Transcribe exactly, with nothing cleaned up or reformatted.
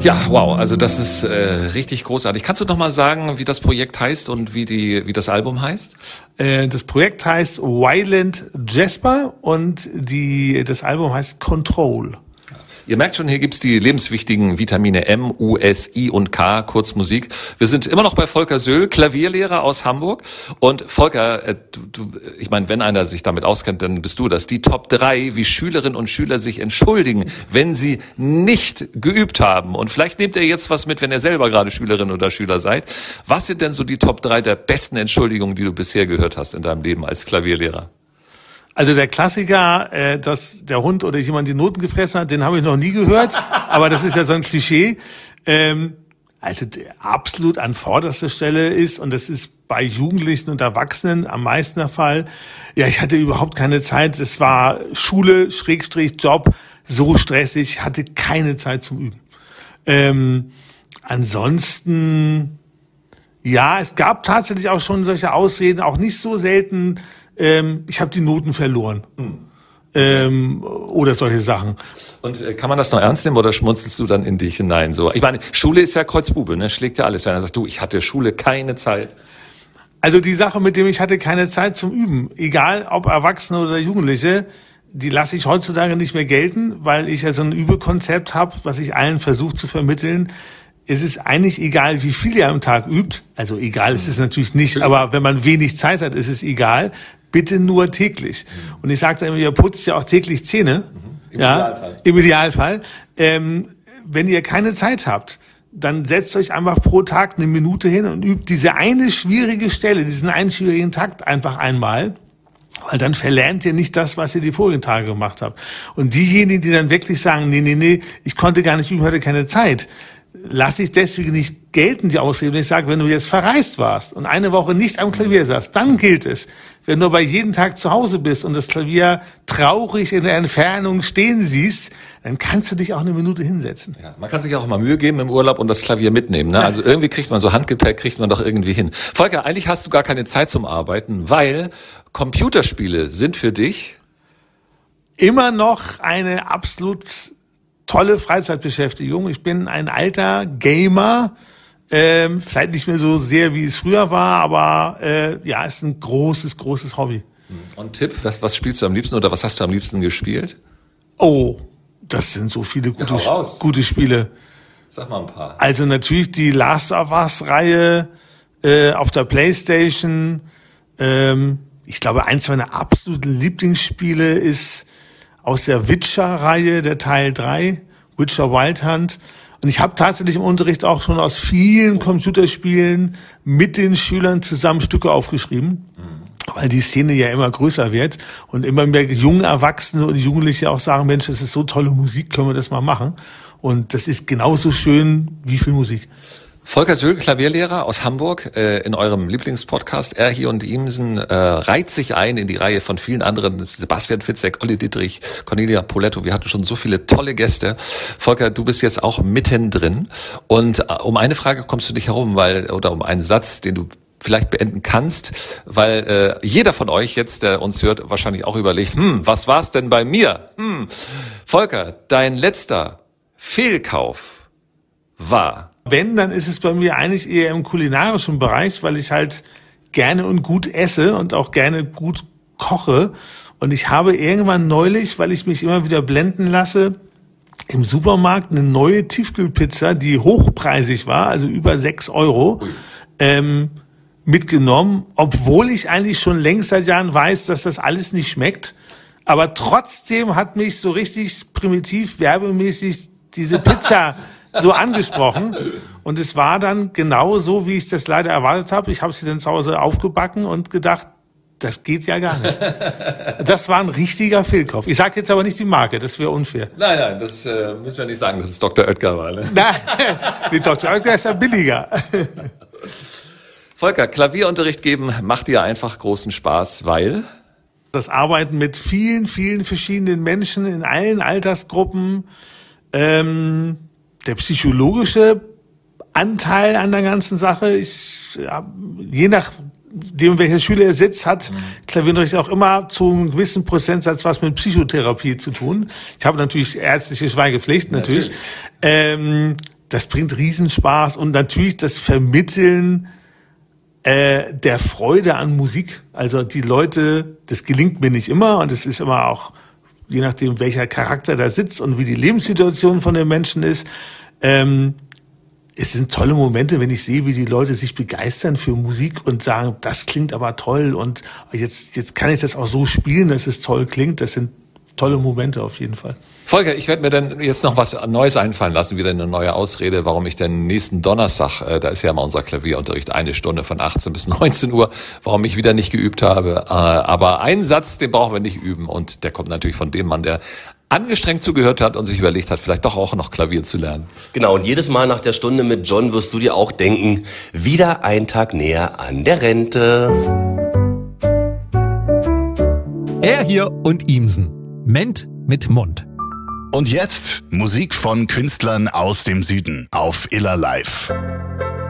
Ja, wow, also das ist äh, richtig großartig. Kannst du noch mal sagen, wie das Projekt heißt und wie die wie das Album heißt? Äh, das Projekt heißt Violent Jasper und die das Album heißt Control. Ihr merkt schon, hier gibt's die lebenswichtigen Vitamine M, U, S, I und K, kurz Musik. Wir sind immer noch bei Volker Söhl, Klavierlehrer aus Hamburg. Und Volker, äh, du, du, ich meine, wenn einer sich damit auskennt, dann bist du das. Die Top drei, wie Schülerinnen und Schüler sich entschuldigen, wenn sie nicht geübt haben. Und vielleicht nehmt ihr jetzt was mit, wenn ihr selber gerade Schülerin oder Schüler seid. Was sind denn so die Top drei der besten Entschuldigungen, die du bisher gehört hast in deinem Leben als Klavierlehrer? Also der Klassiker, äh, dass der Hund oder jemand die Noten gefressen hat, den habe ich noch nie gehört, aber das ist ja so ein Klischee. Ähm, also der absolut an vorderster Stelle ist, und das ist bei Jugendlichen und Erwachsenen am meisten der Fall, ja, ich hatte überhaupt keine Zeit, es war Schule, Schrägstrich, Job, so stressig, ich hatte keine Zeit zum Üben. Ähm, ansonsten, ja, es gab tatsächlich auch schon solche Ausreden, auch nicht so selten, Ähm, ich habe die Noten verloren. Hm. Ähm, oder solche Sachen. Und äh, kann man das noch ernst nehmen oder schmunzelst du dann in dich hinein? So, ich meine, Schule ist ja Kreuzbube, ne? Schlägt ja alles. Wenn er sagt, du, ich hatte Schule keine Zeit. Also die Sache mit dem, ich hatte keine Zeit zum Üben, egal ob Erwachsene oder Jugendliche, die lasse ich heutzutage nicht mehr gelten, weil ich ja so ein Übekonzept habe, was ich allen versuche zu vermitteln. Es ist eigentlich egal, wie viel ihr am Tag übt. Also egal ist es natürlich nicht, aber wenn man wenig Zeit hat, ist es egal. Bitte nur täglich. Und ich sage immer, ihr putzt ja auch täglich Zähne. Mhm. Im ja, Idealfall. Im Idealfall. Ähm, wenn ihr keine Zeit habt, dann setzt euch einfach pro Tag eine Minute hin und übt diese eine schwierige Stelle, diesen einen schwierigen Takt einfach einmal. Weil dann verlernt ihr nicht das, was ihr die vorigen Tage gemacht habt. Und diejenigen, die dann wirklich sagen, nee, nee, nee, ich konnte gar nicht üben, hatte keine Zeit, lasse ich deswegen nicht gelten, die Ausrede. Ich sage, wenn du jetzt verreist warst und eine Woche nicht am Klavier saßt, dann gilt es. Wenn du aber jeden Tag zu Hause bist und das Klavier traurig in der Entfernung stehen siehst, dann kannst du dich auch eine Minute hinsetzen. Ja, man kann sich auch mal Mühe geben im Urlaub und das Klavier mitnehmen. Ne? Also irgendwie kriegt man so Handgepäck, kriegt man doch irgendwie hin. Volker, eigentlich hast du gar keine Zeit zum Arbeiten, weil Computerspiele sind für dich immer noch eine absolut tolle Freizeitbeschäftigung. Ich bin ein alter Gamer, ähm, vielleicht nicht mehr so sehr, wie es früher war, aber äh, ja, ist ein großes, großes Hobby. Und Tipp, was, was spielst du am liebsten oder was hast du am liebsten gespielt? Oh, das sind so viele gute, ja, gute Spiele. Sag mal ein paar. Also natürlich die Last of Us-Reihe äh, auf der PlayStation. Ähm, ich glaube, eins meiner absoluten Lieblingsspiele ist aus der Witcher-Reihe, der Teil drei, Witcher Wild Hunt. Und ich habe tatsächlich im Unterricht auch schon aus vielen Computerspielen mit den Schülern zusammen Stücke aufgeschrieben, mhm. weil die Szene ja immer größer wird und immer mehr junge Erwachsene und Jugendliche auch sagen, Mensch, das ist so tolle Musik, können wir das mal machen? Und das ist genauso schön wie viel Musik. Volker Söhl, Klavierlehrer aus Hamburg, äh, in eurem Lieblingspodcast Er, Hier und Ihmsen, äh, reiht sich ein in die Reihe von vielen anderen, Sebastian Fitzek, Olli Dittrich, Cornelia Poletto, wir hatten schon so viele tolle Gäste. Volker, du bist jetzt auch mittendrin und äh, um eine Frage kommst du nicht herum, weil, oder um einen Satz, den du vielleicht beenden kannst, weil äh, jeder von euch jetzt, der uns hört, wahrscheinlich auch überlegt, hm, was war's denn bei mir? Hm. Volker, dein letzter Fehlkauf war... Wenn, dann ist es bei mir eigentlich eher im kulinarischen Bereich, weil ich halt gerne und gut esse und auch gerne gut koche. Und ich habe irgendwann neulich, weil ich mich immer wieder blenden lasse, im Supermarkt eine neue Tiefkühlpizza, die hochpreisig war, also über sechs Euro, ähm, mitgenommen, obwohl ich eigentlich schon längst seit Jahren weiß, dass das alles nicht schmeckt. Aber trotzdem hat mich so richtig primitiv, werbemäßig diese Pizza so angesprochen. Und es war dann genau so, wie ich das leider erwartet habe. Ich habe sie dann zu Hause aufgebacken und gedacht, das geht ja gar nicht. Das war ein richtiger Fehlkauf. Ich sage jetzt aber nicht die Marke, das wäre unfair. Nein, nein, das äh, müssen wir nicht sagen, dass es Doktor Oetker war. Ne? Nein, die Doktor Oetker ist ja billiger. Volker, Klavierunterricht geben macht dir einfach großen Spaß, weil... Das Arbeiten mit vielen, vielen verschiedenen Menschen in allen Altersgruppen, ähm, der psychologische Anteil an der ganzen Sache, ich, je nachdem, welcher Schüler er sitzt, hat Klavierunterricht auch immer zu einem gewissen Prozentsatz was mit Psychotherapie zu tun. Ich habe natürlich ärztliche Schweigepflicht, natürlich. natürlich. Ähm, das bringt Riesenspaß und natürlich das Vermitteln äh, der Freude an Musik. Also die Leute, das gelingt mir nicht immer und es ist immer auch, je nachdem welcher Charakter da sitzt und wie die Lebenssituation von den Menschen ist, ähm, es sind tolle Momente, wenn ich sehe, wie die Leute sich begeistern für Musik und sagen, das klingt aber toll und jetzt, jetzt kann ich das auch so spielen, dass es toll klingt. Das sind tolle Momente auf jeden Fall. Volker, ich werde mir dann jetzt noch was Neues einfallen lassen, wieder eine neue Ausrede, warum ich denn nächsten Donnerstag, äh, da ist ja mal unser Klavierunterricht, eine Stunde von achtzehn bis neunzehn Uhr, warum ich wieder nicht geübt habe. Äh, aber einen Satz, den brauchen wir nicht üben und der kommt natürlich von dem Mann, der angestrengt zugehört hat und sich überlegt hat, vielleicht doch auch noch Klavier zu lernen. Genau, und jedes Mal nach der Stunde mit John wirst du dir auch denken, wieder ein Tag näher an der Rente. Er hier und Ihmsen. Ment mit Mund. Und jetzt Musik von Künstlern aus dem Süden auf Iller Live.